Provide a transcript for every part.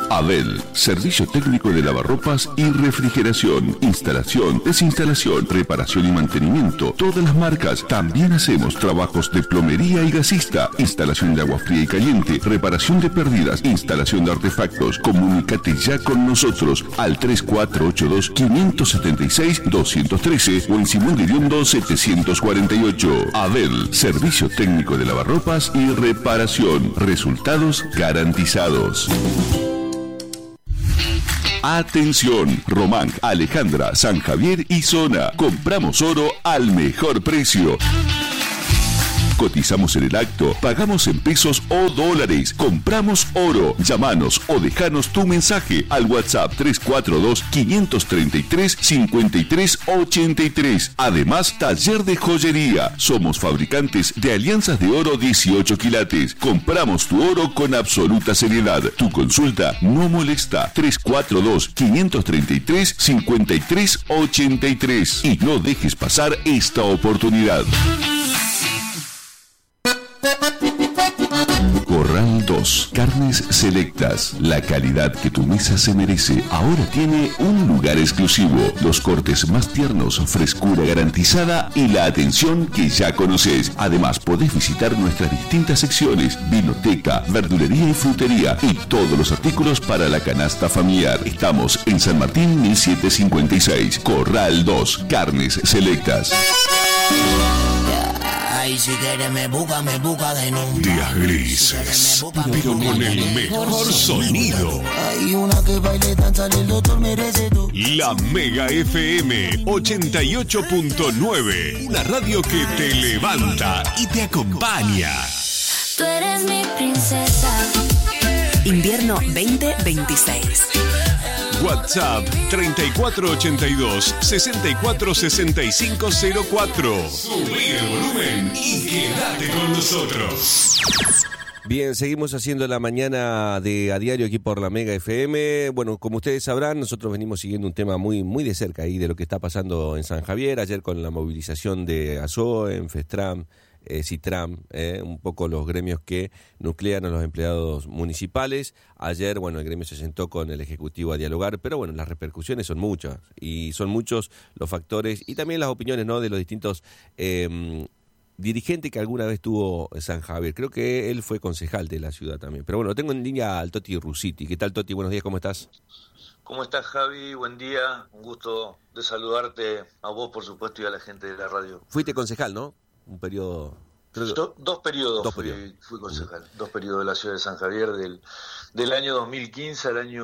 Abel, servicio técnico de lavarropas y refrigeración, instalación, desinstalación, reparación y mantenimiento, todas las marcas. También hacemos trabajos de plomería y gasista, instalación de agua fría y caliente, reparación de pérdidas, instalación de artefactos. Comunícate ya con nosotros al 3482-576-213 o en Simón de Iriondo 748. Abel, servicio técnico de lavarropas y reparación. Resultados garantizados. Atención, Román, Alejandra, San Javier y zona. Compramos oro al mejor precio. Cotizamos en el acto, pagamos en pesos o dólares, compramos oro. Llámanos o dejanos tu mensaje al WhatsApp 342-533-5383. Además, taller de joyería. Somos fabricantes de alianzas de oro 18 quilates. Compramos tu oro con absoluta seriedad. Tu consulta no molesta. 342-533-5383. Y no dejes pasar esta oportunidad. Corral 2, carnes selectas, la calidad que tu mesa se merece, ahora tiene un lugar exclusivo, los cortes más tiernos, frescura garantizada y la atención que ya conoces. Además, podés visitar nuestras distintas secciones, vinoteca, verdulería y frutería y todos los artículos para la canasta familiar. Estamos en San Martín 1756, Corral 2, carnes selectas. Y si quieres me busca de nuevo. Días grises, pero con el mejor sonido. Hay una que baile tan sale el doctor merece tú. La Mega FM 88.9. Una radio que te levanta y te acompaña. Tú eres mi princesa. Invierno 2026. WhatsApp 3482-646504. Subí el volumen y quédate con nosotros. Bien, seguimos haciendo la mañana de A Diario aquí por la Mega FM. Bueno, como ustedes sabrán, nosotros venimos siguiendo un tema muy de cerca ahí de lo que está pasando en San Javier. Ayer con la movilización de ASOEM, FESTRAM, CITRAM, un poco los gremios que nuclean a los empleados municipales. Ayer, bueno, el gremio se sentó con el Ejecutivo a dialogar, pero bueno, las repercusiones son muchas y son muchos los factores y también las opiniones, ¿no?, de los distintos dirigentes que alguna vez tuvo San Javier. Creo que él fue concejal de la ciudad también. Pero bueno, tengo en línea al Toti Rusiti. ¿Qué tal, Toti? Buenos días, ¿cómo estás? ¿Cómo estás, Javi? Buen día. Un gusto de saludarte a vos, por supuesto, y a la gente de la radio. Fuiste concejal, ¿no? Un periodo... Dos periodos fui concejal. Dos periodos de la ciudad de San Javier, del año 2015 al año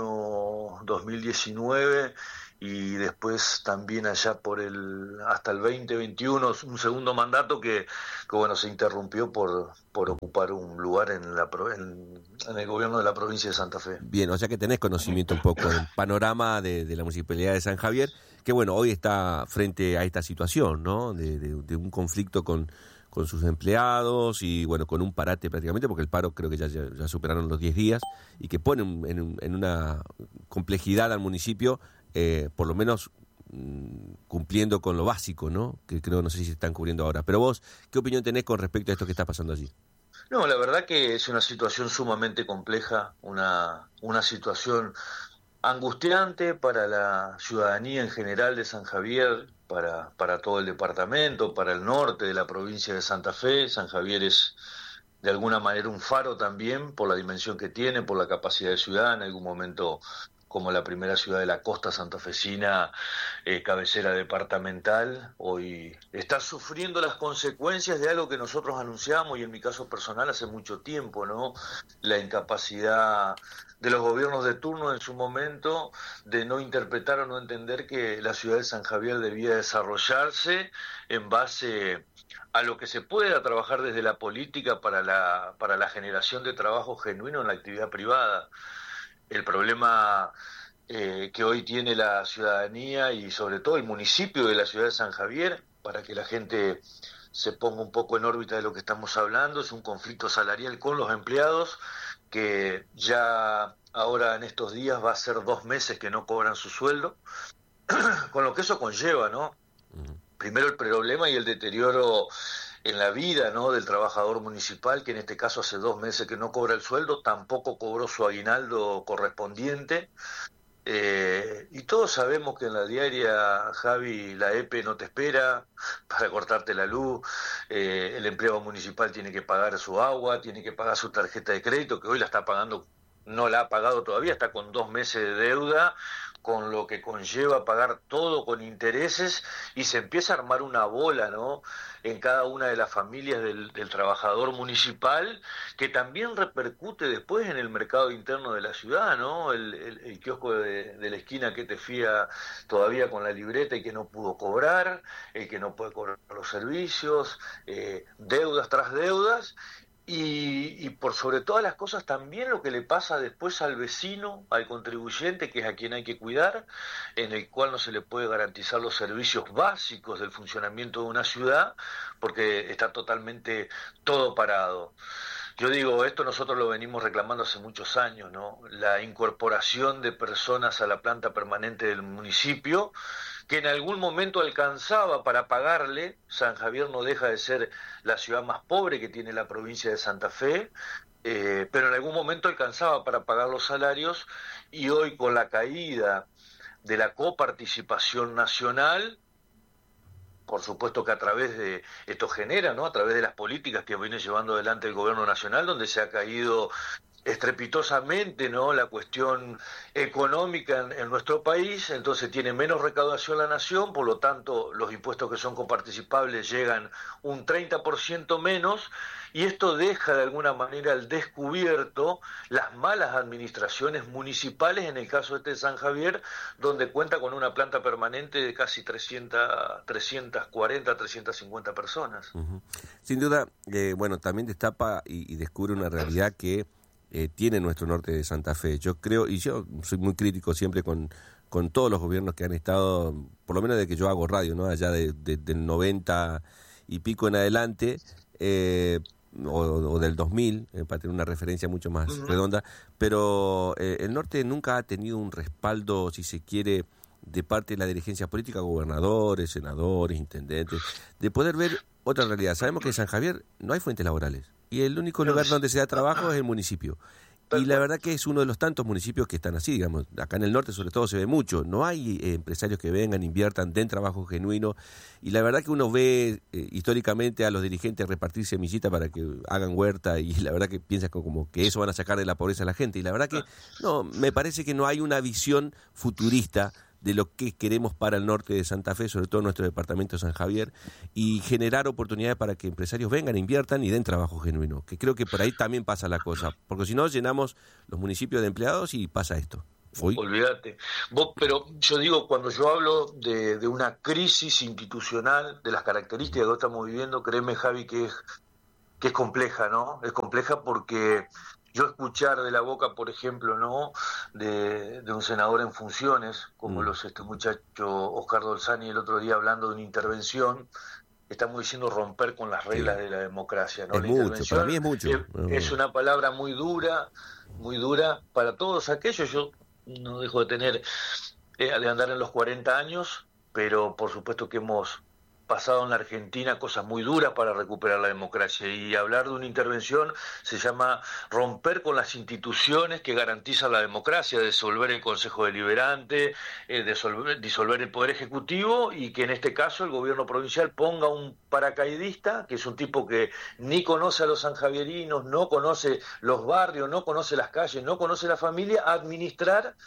2019, y después también allá hasta el 2021, un segundo mandato que bueno, se interrumpió por ocupar un lugar en el gobierno de la provincia de Santa Fe. Bien, o sea que tenés conocimiento un poco del panorama de la municipalidad de San Javier, que bueno, hoy está frente a esta situación, ¿no?, de un conflicto con sus empleados y bueno, con un parate prácticamente, porque el paro creo que ya superaron los 10 días y que pone en una complejidad al municipio, por lo menos cumpliendo con lo básico, ¿no?, que creo, no sé si se están cubriendo ahora. Pero vos, ¿qué opinión tenés con respecto a esto que está pasando allí? No, la verdad que es una situación sumamente compleja, una situación angustiante para la ciudadanía en general de San Javier, para todo el departamento, para el norte de la provincia de Santa Fe. San Javier es de alguna manera un faro también por la dimensión que tiene, por la capacidad de ciudad, en algún momento como la primera ciudad de la costa santafesina, cabecera departamental. Hoy está sufriendo las consecuencias de algo que nosotros anunciamos, y en mi caso personal hace mucho tiempo, ¿no?, la incapacidad de los gobiernos de turno en su momento de no interpretar o no entender que la ciudad de San Javier debía desarrollarse en base a lo que se pueda trabajar desde la política para la generación de trabajo genuino en la actividad privada. El problema que hoy tiene la ciudadanía y sobre todo el municipio de la ciudad de San Javier, para que la gente se ponga un poco en órbita de lo que estamos hablando, es un conflicto salarial con los empleados, que ya ahora en estos días va a ser 2 meses que no cobran su sueldo, con lo que eso conlleva, ¿no? Primero el problema y el deterioro en la vida, ¿no?, del trabajador municipal, que en este caso hace 2 meses que no cobra el sueldo, tampoco cobró su aguinaldo correspondiente. Y todos sabemos que en la diaria, Javi, la EPE no te espera para cortarte la luz, el empleado municipal tiene que pagar su agua, tiene que pagar su tarjeta de crédito, que hoy la está pagando, no la ha pagado todavía, está con 2 meses de deuda, con lo que conlleva pagar todo con intereses, y se empieza a armar una bola, ¿no?, en cada una de las familias del trabajador municipal, que también repercute después en el mercado interno de la ciudad, ¿no? El kiosco de la esquina que te fía todavía con la libreta y que no pudo cobrar, el que no puede cobrar los servicios, deudas tras deudas. Y por sobre todas las cosas también lo que le pasa después al vecino, al contribuyente, que es a quien hay que cuidar, en el cual no se le puede garantizar los servicios básicos del funcionamiento de una ciudad, porque está totalmente todo parado. Yo digo, esto nosotros lo venimos reclamando hace muchos años, ¿no? La incorporación de personas a la planta permanente del municipio, que en algún momento alcanzaba para pagarle. San Javier no deja de ser la ciudad más pobre que tiene la provincia de Santa Fe, pero en algún momento alcanzaba para pagar los salarios, y hoy con la caída de la coparticipación nacional, por supuesto que a través de esto genera, ¿no?, a través de las políticas que viene llevando adelante el gobierno nacional, donde se ha caído estrepitosamente, ¿no?, la cuestión económica en nuestro país, entonces tiene menos recaudación la nación, por lo tanto los impuestos que son coparticipables llegan un 30% menos, y esto deja de alguna manera al descubierto las malas administraciones municipales, en el caso de San Javier, donde cuenta con una planta permanente de casi 340, 350 personas. Uh-huh. Sin duda, bueno, también destapa y descubre una realidad que tiene nuestro norte de Santa Fe. Yo creo, y yo soy muy crítico siempre con todos los gobiernos que han estado, por lo menos de que yo hago radio, ¿no?, allá del 90 y pico en adelante, o del 2000, para tener una referencia mucho más redonda, pero el norte nunca ha tenido un respaldo, si se quiere, de parte de la dirigencia política, gobernadores, senadores, intendentes, de poder ver otra realidad. Sabemos que en San Javier no hay fuentes laborales, y el único lugar donde se da trabajo es el municipio. Y la verdad que es uno de los tantos municipios que están así, digamos. Acá en el norte sobre todo se ve mucho. No hay empresarios que vengan, inviertan, den trabajo genuino. Y la verdad que uno ve históricamente a los dirigentes repartir semillita para que hagan huerta, y la verdad que piensa como que eso van a sacar de la pobreza a la gente. Y la verdad que no, me parece que no hay una visión futurista de lo que queremos para el norte de Santa Fe, sobre todo nuestro departamento de San Javier, y generar oportunidades para que empresarios vengan, inviertan y den trabajo genuino, que creo que por ahí también pasa la cosa, porque si no llenamos los municipios de empleados y pasa esto. Olvídate. Pero yo digo, cuando yo hablo de una crisis institucional, de las características que estamos viviendo, créeme, Javi, que es compleja, ¿no? Es compleja porque yo escuchar de la boca, por ejemplo, ¿no?, de un senador en funciones, como este muchacho Oscar Dolzani el otro día hablando de una intervención, estamos diciendo romper con las reglas de la democracia, ¿no? Es mucho, para mí es mucho. Es una palabra muy dura para todos aquellos. Yo no dejo de andar en los 40 años, pero por supuesto que hemos pasado en la Argentina cosas muy duras para recuperar la democracia, y hablar de una intervención se llama romper con las instituciones que garantizan la democracia, disolver el Consejo Deliberante, disolver el Poder Ejecutivo, y que en este caso el gobierno provincial ponga un paracaidista, que es un tipo que ni conoce a los sanjavierinos, no conoce los barrios, no conoce las calles, no conoce la familia, a administrar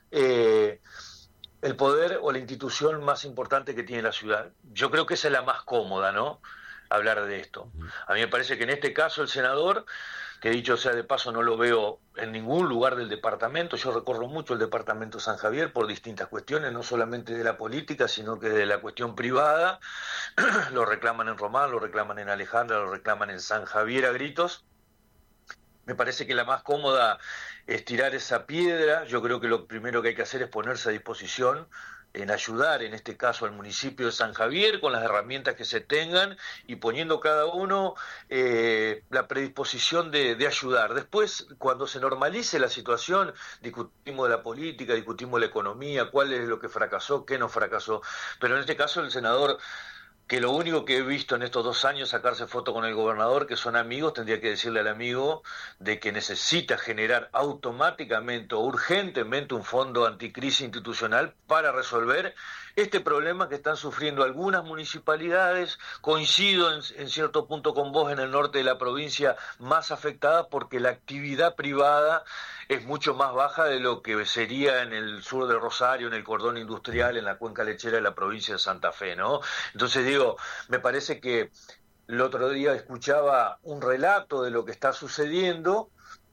el poder o la institución más importante que tiene la ciudad. Yo creo que esa es la más cómoda, ¿no?, hablar de esto. A mí me parece que en este caso el senador, que dicho sea de paso no lo veo en ningún lugar del departamento, yo recorro mucho el departamento de San Javier por distintas cuestiones, no solamente de la política, sino que de la cuestión privada, lo reclaman en Román, lo reclaman en Alejandra, lo reclaman en San Javier a gritos. Me parece que la más cómoda es tirar esa piedra. Yo creo que lo primero que hay que hacer es ponerse a disposición en ayudar, en este caso al municipio de San Javier, con las herramientas que se tengan, y poniendo cada uno la predisposición de ayudar. Después, cuando se normalice la situación, discutimos de la política, discutimos de la economía, cuál es lo que fracasó, qué no fracasó. Pero en este caso el senador que lo único que he visto en estos 2 años sacarse foto con el gobernador, que son amigos, tendría que decirle al amigo de que necesita generar automáticamente o urgentemente un fondo anticrisis institucional para resolver este problema que están sufriendo algunas municipalidades. Coincido en cierto punto con vos, en el norte de la provincia más afectada, porque la actividad privada es mucho más baja de lo que sería en el sur de Rosario, en el cordón industrial, en la cuenca lechera de la provincia de Santa Fe, ¿no? Entonces digo, me parece que el otro día escuchaba un relato de lo que está sucediendo,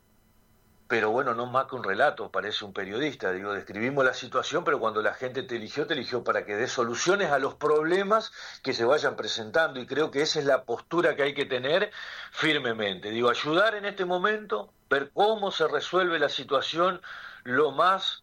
pero bueno, no más que un relato, parece un periodista. Digo, describimos la situación, pero cuando la gente te eligió para que des soluciones a los problemas que se vayan presentando, y creo que esa es la postura que hay que tener firmemente. Digo, ayudar en este momento, ver cómo se resuelve la situación lo más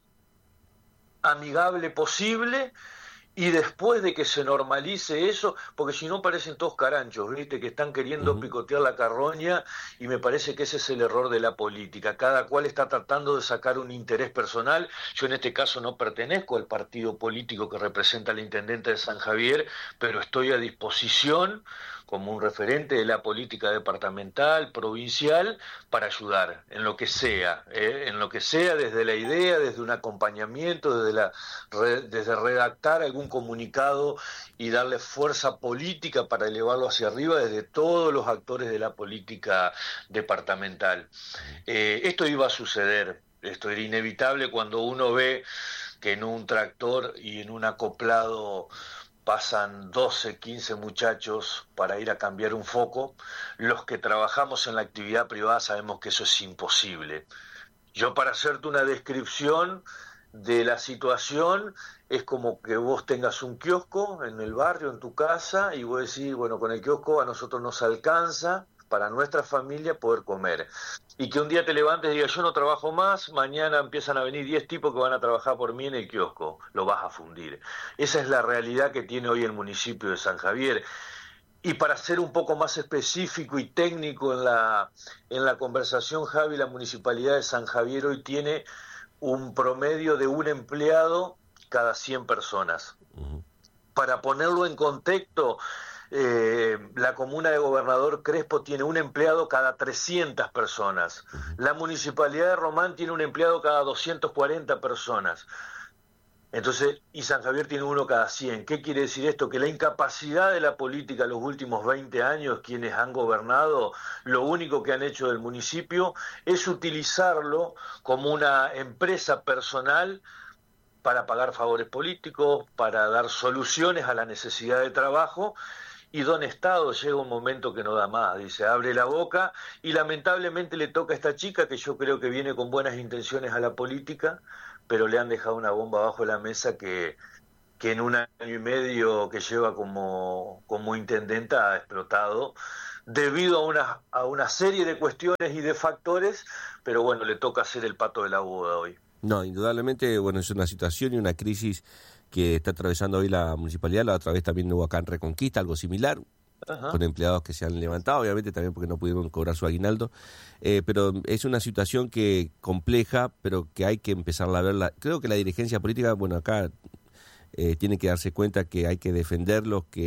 amigable posible, y después de que se normalice eso, porque si no parecen todos caranchos, ¿viste? Que están queriendo picotear la carroña, y me parece que ese es el error de la política. Cada cual está tratando de sacar un interés personal. Yo en este caso no pertenezco al partido político que representa al intendente de San Javier, pero estoy a disposición como un referente de la política departamental, provincial, para ayudar en lo que sea, desde la idea, desde un acompañamiento, desde redactar algún comunicado y darle fuerza política para elevarlo hacia arriba desde todos los actores de la política departamental. Esto iba a suceder, esto era inevitable cuando uno ve que en un tractor y en un acoplado pasan 12, 15 muchachos para ir a cambiar un foco. Los que trabajamos en la actividad privada sabemos que eso es imposible. Yo, para hacerte una descripción de la situación, es como que vos tengas un kiosco en el barrio, en tu casa, y vos decís, bueno, con el kiosco a nosotros nos alcanza para nuestra familia poder comer. Y que un día te levantes y digas, yo no trabajo más, mañana empiezan a venir 10 tipos que van a trabajar por mí en el kiosco, lo vas a fundir. Esa es la realidad que tiene hoy el municipio de San Javier. Y para ser un poco más específico y técnico en la conversación, Javi, la municipalidad de San Javier hoy tiene un promedio de un empleado cada 100 personas. Para ponerlo en contexto, la comuna de Gobernador Crespo tiene un empleado cada 300 personas. La municipalidad de Román tiene un empleado cada 240 personas. Entonces, y San Javier tiene uno cada 100. ¿Qué quiere decir esto? Que la incapacidad de la política los últimos 20 años, quienes han gobernado, lo único que han hecho del municipio es utilizarlo como una empresa personal para pagar favores políticos, para dar soluciones a la necesidad de trabajo. Y don Estado llega un momento que no da más, dice, abre la boca, y lamentablemente le toca a esta chica, que yo creo que viene con buenas intenciones a la política, pero le han dejado una bomba abajo de la mesa que en 1 año y medio que lleva como intendenta ha explotado, debido a una serie de cuestiones y de factores, pero bueno, le toca hacer el pato de la boda hoy. No, indudablemente, bueno, es una situación y una crisis que está atravesando hoy la municipalidad. La otra vez también hubo acá en Reconquista algo similar, con empleados que se han levantado, obviamente también porque no pudieron cobrar su aguinaldo, pero es una situación que compleja, pero que hay que empezar a verla. Creo que la dirigencia política, bueno, acá tiene que darse cuenta que hay que defender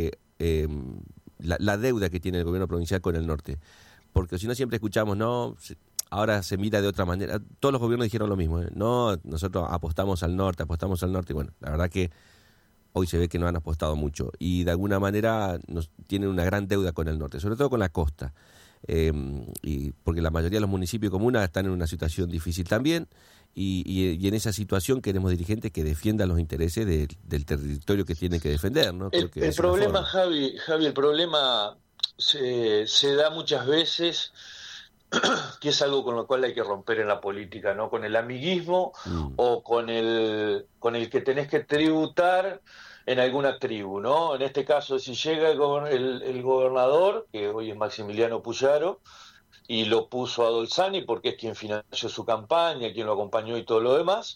la deuda que tiene el gobierno provincial con el norte, porque si no siempre escuchamos, no, ahora se mira de otra manera. Todos los gobiernos dijeron lo mismo, no, nosotros apostamos al norte, y bueno, la verdad que hoy se ve que no han apostado mucho y de alguna manera tienen una gran deuda con el norte, sobre todo con la costa, y porque la mayoría de los municipios y comunas están en una situación difícil también, y en esa situación queremos dirigentes que defiendan los intereses del territorio que tienen que defender, ¿no? El problema, Javi, el problema se da muchas veces, que es algo con lo cual hay que romper en la política, ¿no? Con el amiguismo o con el que tenés que tributar en alguna tribu, ¿no? En este caso, si llega el gobernador, que hoy es Maximiliano Puyaro, y lo puso a Dolzani porque es quien financió su campaña, quien lo acompañó y todo lo demás,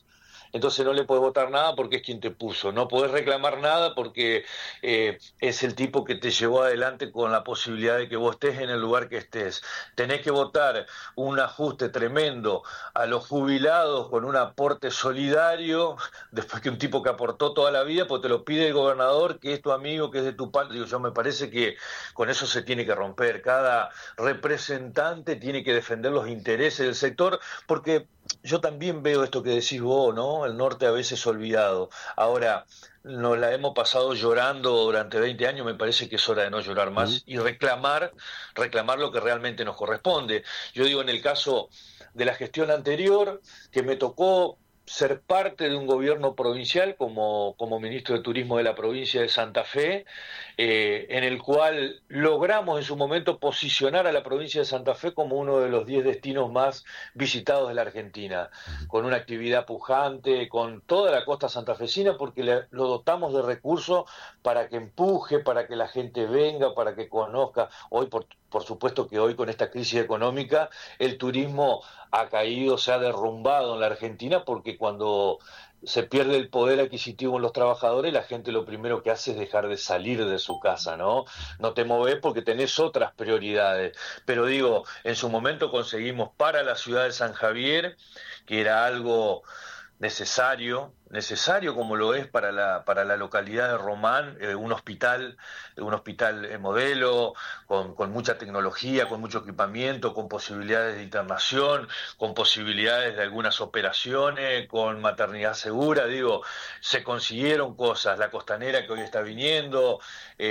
entonces no le podés votar nada porque es quien te puso, no podés reclamar nada porque es el tipo que te llevó adelante con la posibilidad de que vos estés en el lugar que estés. Tenés que votar un ajuste tremendo a los jubilados con un aporte solidario, después que un tipo que aportó toda la vida, pues te lo pide el gobernador, que es tu amigo, que es de tu padre. Digo, yo me parece que con eso se tiene que romper. Cada representante tiene que defender los intereses del sector, porque yo también veo esto que decís vos, ¿no? El norte a veces olvidado. Ahora, nos la hemos pasado llorando durante 20 años, me parece que es hora de no llorar más y reclamar lo que realmente nos corresponde. Yo digo, en el caso de la gestión anterior, que me tocó ser parte de un gobierno provincial como ministro de Turismo de la provincia de Santa Fe, en el cual logramos en su momento posicionar a la provincia de Santa Fe como uno de los 10 destinos más visitados de la Argentina, con una actividad pujante, con toda la costa santafesina, porque lo dotamos de recursos para que empuje, para que la gente venga, para que conozca. Hoy, por supuesto que hoy con esta crisis económica, el turismo ha caído, se ha derrumbado en la Argentina, porque cuando se pierde el poder adquisitivo en los trabajadores, la gente lo primero que hace es dejar de salir de su casa, ¿no? No te movés porque tenés otras prioridades. Pero digo, en su momento conseguimos para la ciudad de San Javier, que era algo necesario como lo es para la localidad de Román, un hospital modelo, con mucha tecnología, con mucho equipamiento, con posibilidades de internación, con posibilidades de algunas operaciones, con maternidad segura. Digo, se consiguieron cosas, la costanera que hoy está viniendo,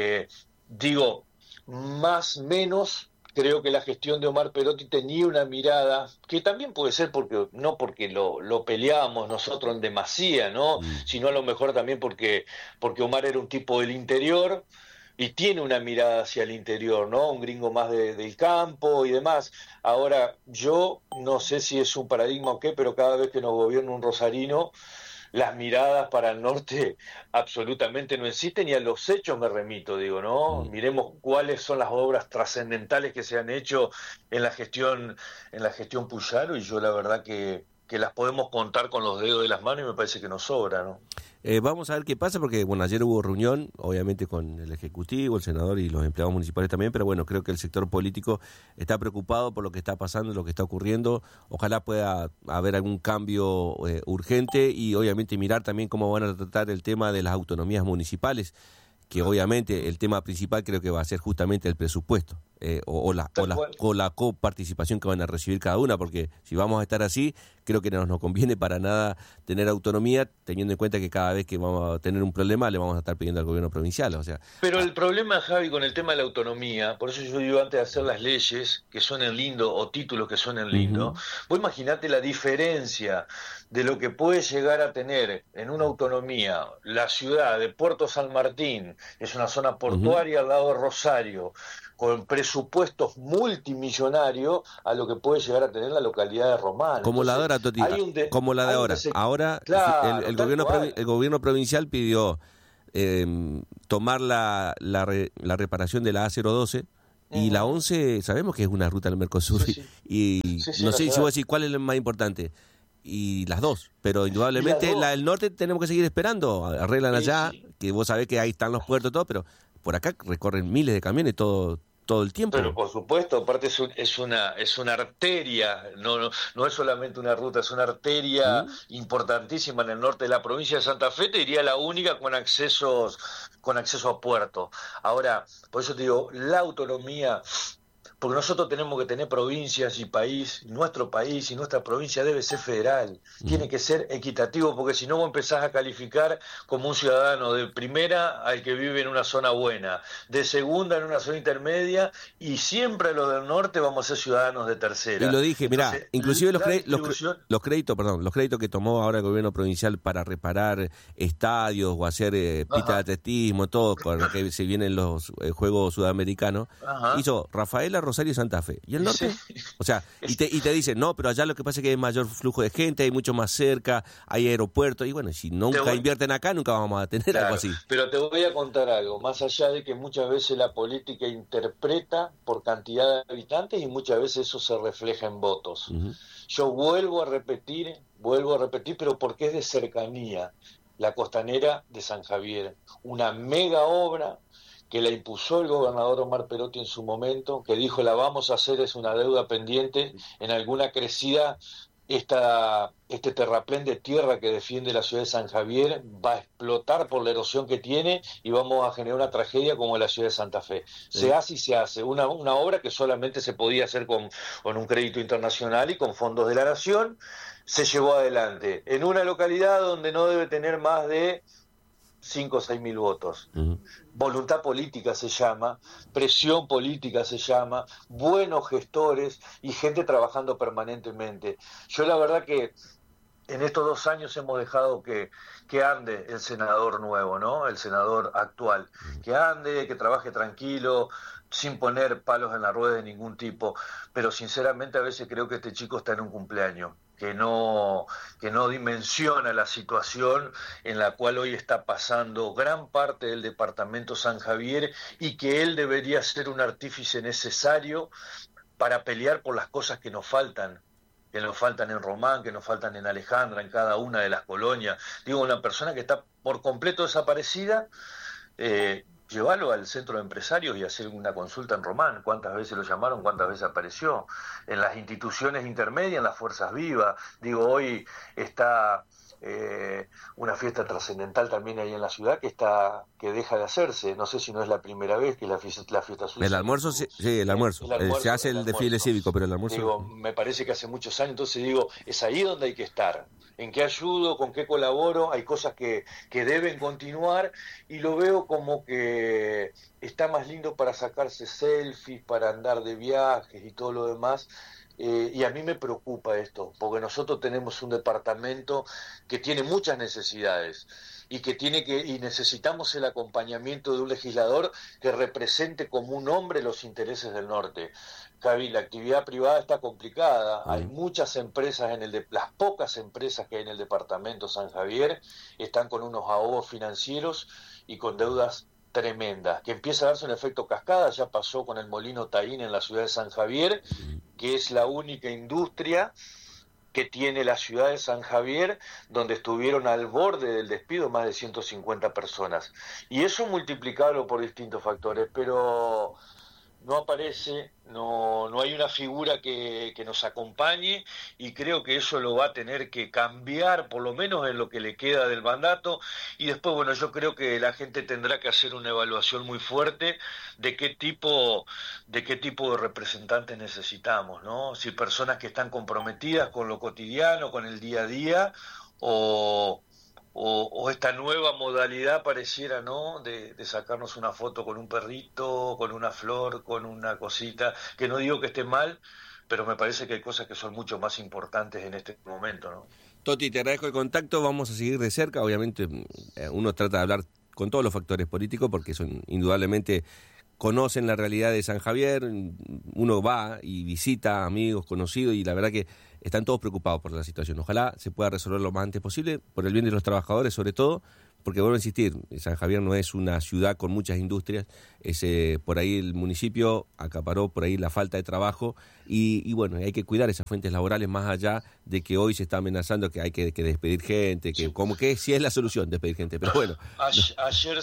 menos. Creo que la gestión de Omar Perotti tenía una mirada, que también puede ser porque lo peleábamos nosotros en demasía, ¿no? Sino a lo mejor también porque Omar era un tipo del interior y tiene una mirada hacia el interior, ¿no? Un gringo más del campo y demás. Ahora, yo no sé si es un paradigma o qué, pero cada vez que nos gobierna un rosarino, las miradas para el norte absolutamente no existen, y a los hechos me remito, digo, ¿no? Miremos cuáles son las obras trascendentales que se han hecho en la gestión Puyaro, y yo la verdad que las podemos contar con los dedos de las manos y me parece que nos sobra, ¿no? Vamos a ver qué pasa, porque bueno, ayer hubo reunión, obviamente con el Ejecutivo, el senador y los empleados municipales también, pero bueno, creo que el sector político está preocupado por lo que está pasando, lo que está ocurriendo. Ojalá pueda haber algún cambio urgente, y obviamente mirar también cómo van a tratar el tema de las autonomías municipales, que obviamente el tema principal creo que va a ser justamente el presupuesto, o la coparticipación que van a recibir cada una, porque si vamos a estar así, creo que no nos conviene para nada tener autonomía, teniendo en cuenta que cada vez que vamos a tener un problema le vamos a estar pidiendo al gobierno provincial, o sea. Pero el problema, Javi, con el tema de la autonomía, por eso yo digo, antes de hacer las leyes que suenen lindo o títulos que suenen lindo, vos imaginate la diferencia de lo que puede llegar a tener en una autonomía la ciudad de Puerto San Martín, que es una zona portuaria al lado de Rosario, con presupuestos multimillonarios, a lo que puede llegar a tener la localidad de Román. Como la de ahora, Toti, como la de ahora. Ahora claro, el gobierno provincial pidió tomar la reparación de la A012, y la 11 sabemos que es una ruta del Mercosur, y no sé si vos decís cuál es la más importante, y las dos, pero indudablemente la del norte tenemos que seguir esperando, arreglan allá, que vos sabés que ahí están los puertos, todo, pero por acá recorren miles de camiones todo el tiempo. Pero por supuesto, aparte es una arteria, no es solamente una ruta, es una arteria importantísima en el norte de la provincia de Santa Fe, te diría la única con acceso a puerto. Ahora, por eso te digo, la autonomía, porque nosotros tenemos que tener provincias y país, nuestro país y nuestra provincia debe ser federal, tiene que ser equitativo, porque si no vos empezás a calificar como un ciudadano de primera al que vive en una zona buena, de segunda en una zona intermedia, y siempre los del norte vamos a ser ciudadanos de tercera. Y lo dije, mirá, inclusive los créditos que tomó ahora el gobierno provincial para reparar estadios o hacer pistas de atletismo, todo, con lo que se vienen los Juegos Sudamericanos, hizo Rafaela Rosario y Santa Fe. ¿Y el norte? Sí. O sea, y te dicen, no, pero allá lo que pasa es que hay mayor flujo de gente, hay mucho más cerca, hay aeropuertos, y bueno, si nunca invierten acá, nunca vamos a tener algo así. Pero te voy a contar algo, más allá de que muchas veces la política interpreta por cantidad de habitantes y muchas veces eso se refleja en votos. Uh-huh. Yo vuelvo a repetir, pero porque es de cercanía, la costanera de San Javier, una mega obra que la impulsó el gobernador Omar Perotti en su momento, que dijo la vamos a hacer, es una deuda pendiente, en alguna crecida este terraplén de tierra que defiende la ciudad de San Javier va a explotar por la erosión que tiene y vamos a generar una tragedia como la ciudad de Santa Fe. Sí. Se hace y se hace, una obra que solamente se podía hacer con un crédito internacional y con fondos de la nación, se llevó adelante en una localidad donde no debe tener más de 5 o 6 mil votos. Uh-huh. Voluntad política se llama, presión política se llama, buenos gestores y gente trabajando permanentemente. Yo la verdad que en estos 2 años hemos dejado que ande el senador nuevo, ¿no? El senador actual, que ande, que trabaje tranquilo, sin poner palos en la rueda de ningún tipo, pero sinceramente a veces creo que este chico está en un cumpleaños, que no dimensiona la situación en la cual hoy está pasando gran parte del departamento San Javier y que él debería ser un artífice necesario para pelear por las cosas que nos faltan en Román, que nos faltan en Alejandra, en cada una de las colonias. Digo, una persona que está por completo desaparecida, llevarlo al centro de empresarios y hacer una consulta en Román, cuántas veces lo llamaron, cuántas veces apareció, en las instituciones intermedias, en las fuerzas vivas. Digo, hoy está una fiesta trascendental también ahí en la ciudad que deja de hacerse, no sé si no es la primera vez que la fiesta suiza. El almuerzo, sí, el almuerzo. Se hace el desfile cívico, pero el almuerzo... Digo, me parece que hace muchos años, entonces digo, es ahí donde hay que estar. ¿En qué ayudo? ¿Con qué colaboro? Hay cosas que deben continuar y lo veo como que está más lindo para sacarse selfies, para andar de viajes y todo lo demás. Y a mí me preocupa esto, porque nosotros tenemos un departamento que tiene muchas necesidades y necesitamos el acompañamiento de un legislador que represente como un hombre los intereses del norte. Javi, la actividad privada está complicada, hay muchas empresas las pocas empresas que hay en el departamento San Javier están con unos ahogos financieros y con deudas tremendas, que empieza a darse un efecto cascada. Ya pasó con el molino Taín en la ciudad de San Javier, que es la única industria que tiene la ciudad de San Javier, donde estuvieron al borde del despido más de 150 personas. Y eso multiplicado por distintos factores, pero no aparece, no hay una figura que nos acompañe y creo que eso lo va a tener que cambiar, por lo menos en lo que le queda del mandato. Y después, bueno, yo creo que la gente tendrá que hacer una evaluación muy fuerte de qué tipo de representantes necesitamos, ¿no? Si personas que están comprometidas con lo cotidiano, con el día a día, o esta nueva modalidad pareciera, ¿no?, de sacarnos una foto con un perrito, con una flor, con una cosita, que no digo que esté mal, pero me parece que hay cosas que son mucho más importantes en este momento, ¿no? Toti, te agradezco el contacto, vamos a seguir de cerca. Obviamente uno trata de hablar con todos los factores políticos porque son indudablemente... conocen la realidad de San Javier, uno va y visita amigos, conocidos, y la verdad que están todos preocupados por la situación. Ojalá se pueda resolver lo más antes posible, por el bien de los trabajadores sobre todo, porque vuelvo a insistir, San Javier no es una ciudad con muchas industrias, por ahí el municipio acaparó por ahí la falta de trabajo y bueno, hay que cuidar esas fuentes laborales más allá de que hoy se está amenazando que hay que despedir gente, que como que sí es la solución despedir gente, pero bueno. Ayer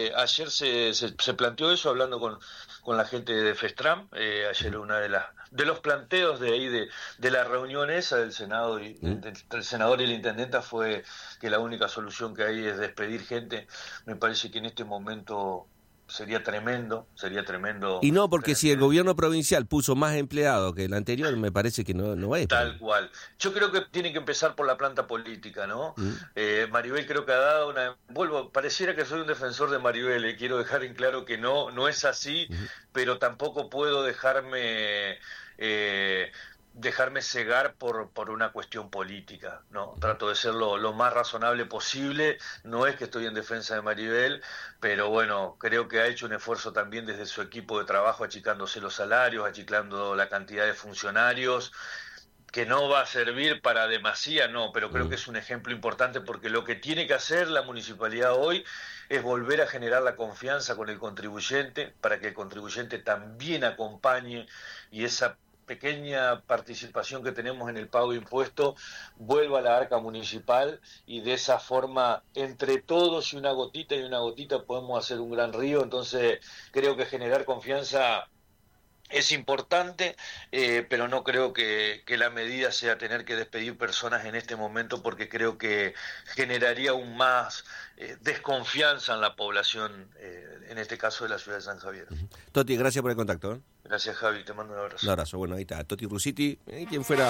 se planteó eso hablando con la gente de FESTRAM, ayer una de los planteos de ahí de la reunión esa del Senado y del senador y la intendenta fue que la única solución que hay es despedir gente. Me parece que en este momento sería tremendo. Y no, porque si el gobierno provincial puso más empleados que el anterior, me parece que no es. Tal cual. Yo creo que tiene que empezar por la planta política, ¿no? Maribel creo que ha dado pareciera que soy un defensor de Maribel, quiero dejar en claro que no es así, pero tampoco puedo dejarme dejarme cegar por una cuestión política, ¿no? Trato de ser lo más razonable posible. No es que estoy en defensa de Maribel, pero bueno, creo que ha hecho un esfuerzo también desde su equipo de trabajo, achicándose los salarios, achicando la cantidad de funcionarios, que no va a servir para demasía, no, pero creo que es un ejemplo importante, porque lo que tiene que hacer la municipalidad hoy es volver a generar la confianza con el contribuyente, para que el contribuyente también acompañe y esa pequeña participación que tenemos en el pago de impuestos vuelva a la arca municipal, y de esa forma, entre todos y una gotita podemos hacer un gran río. Entonces creo que generar confianza es importante, pero no creo que la medida sea tener que despedir personas en este momento, porque creo que generaría aún más desconfianza en la población, en este caso de la ciudad de San Javier. Toti, gracias por el contacto. Gracias, Javi, te mando un abrazo. Un abrazo, bueno, ahí está, Toti Rusiti, quien fuera...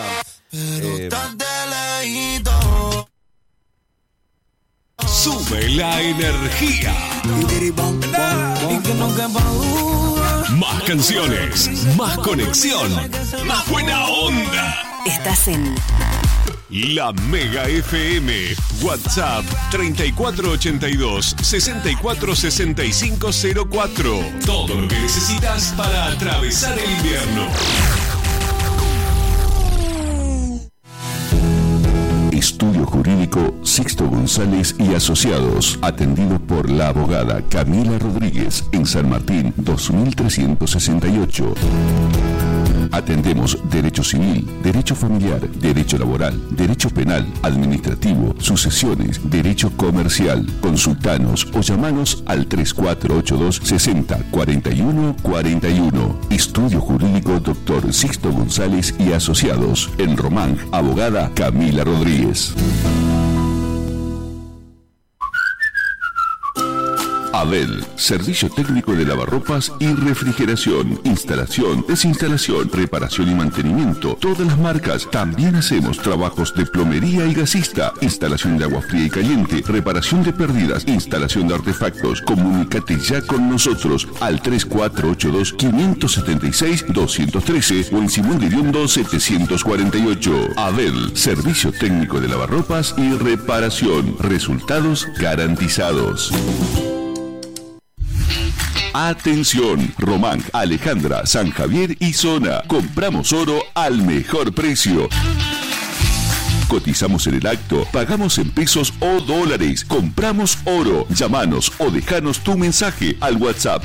Sube la energía. Más canciones, más conexión, más buena onda. Estás en La Mega FM. WhatsApp 3482-646504. Todo lo que necesitas para atravesar el invierno. Estudio Jurídico Sixto González y Asociados, atendido por la abogada Camila Rodríguez, en San Martín 2368. Atendemos derecho civil, derecho familiar, derecho laboral, derecho penal, administrativo, sucesiones, derecho comercial. Consultanos o llamanos al 3482 60 41 41. Estudio Jurídico Dr. Sixto González y Asociados, en Román, abogada Camila Rodríguez. Abel, servicio técnico de lavarropas y refrigeración, instalación, desinstalación, reparación y mantenimiento, todas las marcas. También hacemos trabajos de plomería y gasista, instalación de agua fría y caliente, reparación de pérdidas, instalación de artefactos. Comunícate ya con nosotros al 3482-576-213 o en Simón de Iriondo 748. Abel, servicio técnico de lavarropas y reparación. Resultados garantizados. Atención, Román, Alejandra, San Javier y zona. Compramos oro al mejor precio. Cotizamos en el acto, pagamos en pesos o dólares, compramos oro. Llámanos o déjanos tu mensaje al WhatsApp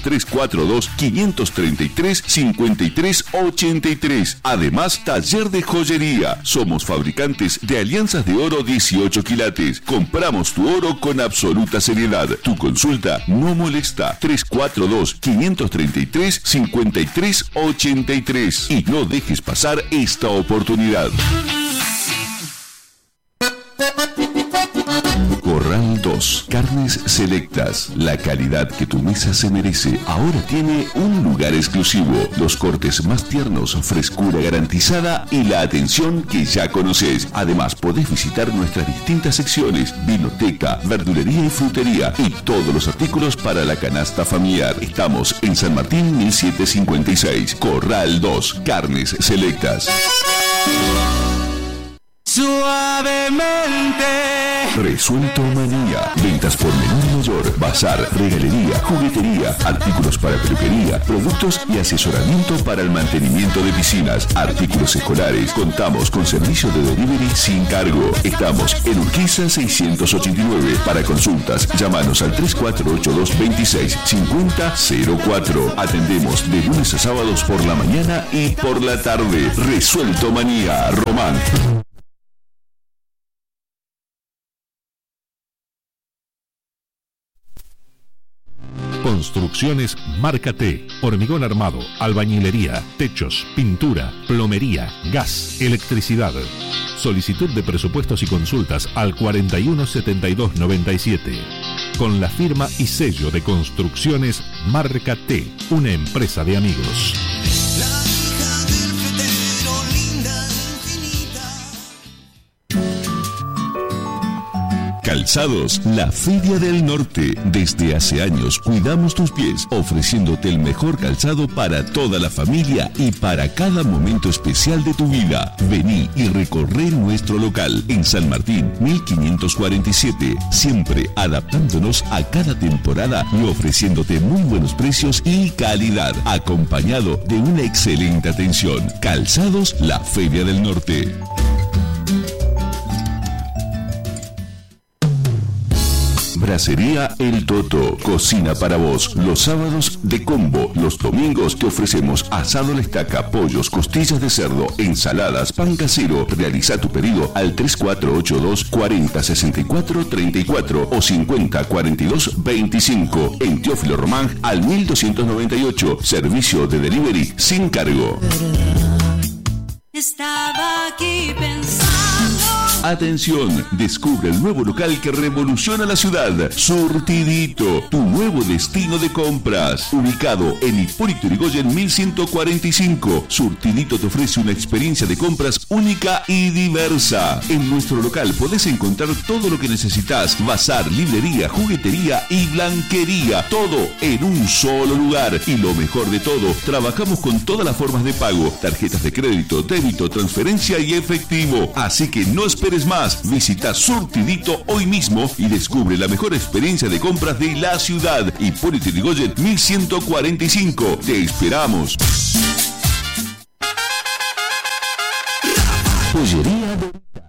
342-533-5383. Además, taller de joyería. Somos fabricantes de alianzas de oro 18 quilates. Compramos tu oro con absoluta seriedad. Tu consulta no molesta. 342-533-5383. Y no dejes pasar esta oportunidad. Corral 2, carnes selectas, la calidad que tu mesa se merece, ahora tiene un lugar exclusivo, los cortes más tiernos, frescura garantizada y la atención que ya conoces. Además, podés visitar nuestras distintas secciones, vinoteca, verdulería y frutería y todos los artículos para la canasta familiar. Estamos en San Martín 1756, Corral 2, carnes selectas. Suavemente. Resuelto Manía. Ventas por menor mayor, bazar, regalería, juguetería, artículos para peluquería, productos y asesoramiento para el mantenimiento de piscinas, artículos escolares. Contamos con servicio de delivery sin cargo. Estamos en Urquiza 689. Para consultas, llámanos al 3482-265004. Atendemos de lunes a sábados por la mañana y por la tarde. Resuelto Manía, Román. Construcciones Marca T, hormigón armado, albañilería, techos, pintura, plomería, gas, electricidad. Solicitud de presupuestos y consultas al 417297. Con la firma y sello de Construcciones Marca T, una empresa de amigos. Calzados, la Feria del Norte. Desde hace años cuidamos tus pies, ofreciéndote el mejor calzado para toda la familia y para cada momento especial de tu vida. Vení y recorre nuestro local en San Martín, 1547, siempre adaptándonos a cada temporada y ofreciéndote muy buenos precios y calidad, acompañado de una excelente atención. Calzados, la Feria del Norte. Bracería El Toto, cocina para vos. Los sábados de combo, los domingos te ofrecemos asado a la estaca, pollos, costillas de cerdo, ensaladas, pan casero. Realiza tu pedido al 3482 40 64 34 o 50 42 25. En Teófilo Román al 1298. Servicio de delivery sin cargo. Estaba aquí pensando. Atención, descubre el nuevo local que revoluciona la ciudad. Surtidito, tu nuevo destino de compras. Ubicado en Hipólito Yrigoyen 1145. Surtidito te ofrece una experiencia de compras única y diversa. En nuestro local podés encontrar todo lo que necesitas. Bazar, librería, juguetería y blanquería. Todo en un solo lugar. Y lo mejor de todo, trabajamos con todas las formas de pago. Tarjetas de crédito, débito, transferencia y efectivo. Así que no esperes más. Visita Surtidito hoy mismo y descubre la mejor experiencia de compras de la ciudad. Hipólito Yrigoyen 1145. Te esperamos. Pollería